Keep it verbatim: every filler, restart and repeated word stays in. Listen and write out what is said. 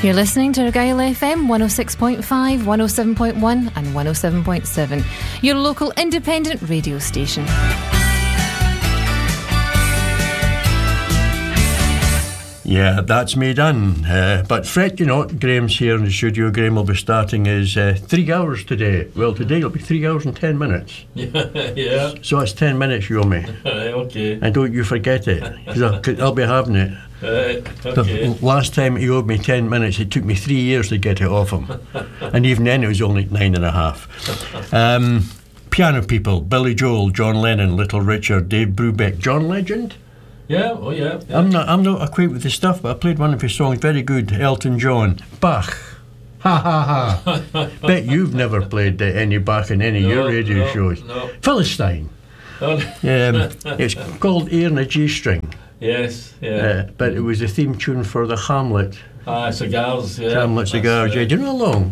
You're listening to Argyll F M one oh six point five, one oh seven point one and one oh seven point seven, your local independent radio station. Yeah, that's me done. Uh, but fret you not, Graham's here in the studio. Graham will be starting his uh, three hours today. Well, today it'll be three hours and ten minutes. Yeah, yeah. So it's ten minutes you owe me. Right, okay. And don't you forget it, because I'll, I'll be having it. Right, okay. The last time he owed me ten minutes, it took me three years to get it off him. And even then it was only nine and a half. Um, piano people, Billy Joel, John Lennon, Little Richard, Dave Brubeck, John Legend? Yeah, oh yeah, yeah. I'm not I'm not acquainted with the stuff, but I played one of his songs very good, Elton John. Bach. Ha ha ha. Bet you've never played uh, any Bach in any of No, your radio no, shows. no. Philistine. Oh, Um, it's called Air in a G-string. yes, yeah. Uh, but it was the theme tune for the Hamlet. Ah, cigars, yeah. Hamlet That's Cigars. right. Yeah, do you know how long?